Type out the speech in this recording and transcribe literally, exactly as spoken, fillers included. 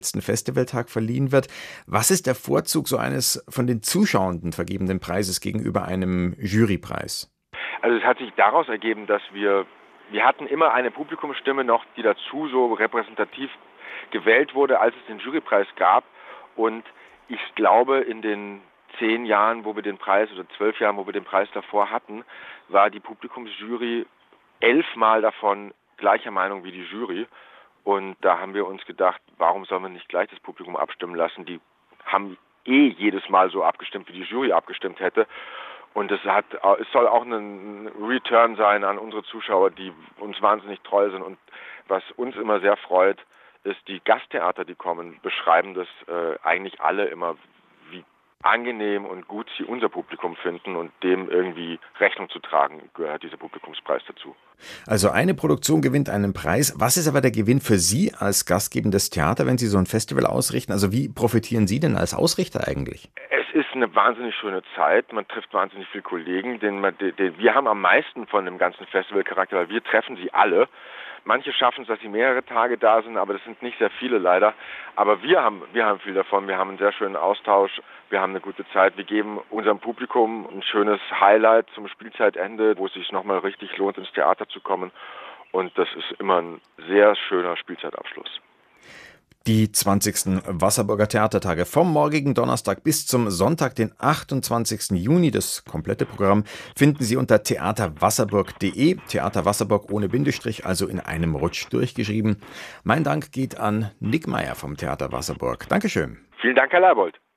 letzten Festivaltag verliehen wird. Was ist der Vorzug so eines von den Zuschauenden vergebenen Preises gegenüber einem Jurypreis? Also es hat sich daraus ergeben, dass wir, wir hatten immer eine Publikumsstimme noch, die dazu so repräsentativ gewählt wurde, als es den Jurypreis gab. Und ich glaube, in den zehn Jahren, wo wir den Preis, oder zwölf Jahren, wo wir den Preis davor hatten, war die Publikumsjury elfmal davon gleicher Meinung wie die Jury. Und da haben wir uns gedacht, warum sollen wir nicht gleich das Publikum abstimmen lassen? Die haben eh jedes Mal so abgestimmt, wie die Jury abgestimmt hätte. Und es hat, es soll auch ein Return sein an unsere Zuschauer, die uns wahnsinnig treu sind. Und was uns immer sehr freut, ist, die Gasttheater, die kommen, beschreiben das äh, eigentlich alle immer, wie angenehm und gut sie unser Publikum finden, und dem irgendwie Rechnung zu tragen, gehört dieser Publikumspreis dazu. Also eine Produktion gewinnt einen Preis. Was ist aber der Gewinn für Sie als gastgebendes Theater, wenn Sie so ein Festival ausrichten? Also wie profitieren Sie denn als Ausrichter eigentlich? Es ist eine wahnsinnig schöne Zeit. Man trifft wahnsinnig viele Kollegen. Den, man, den, wir haben am meisten von dem ganzen Festivalcharakter, weil wir treffen sie alle. Manche schaffen es, dass sie mehrere Tage da sind, aber das sind nicht sehr viele leider. Aber wir haben, wir haben viel davon. Wir haben einen sehr schönen Austausch. Wir haben eine gute Zeit. Wir geben unserem Publikum ein schönes Highlight zum Spielzeitende, wo es sich nochmal richtig lohnt, ins Theater zu kommen. Und das ist immer ein sehr schöner Spielzeitabschluss. Die zwanzigsten Wasserburger Theatertage vom morgigen Donnerstag bis zum Sonntag, den achtundzwanzigsten Juni. Das komplette Programm finden Sie unter theaterwasserburg punkt de. Theater Wasserburg ohne Bindestrich, also in einem Rutsch durchgeschrieben. Mein Dank geht an Nick Meyer vom Theater Wasserburg. Dankeschön. Vielen Dank, Herr Leibold.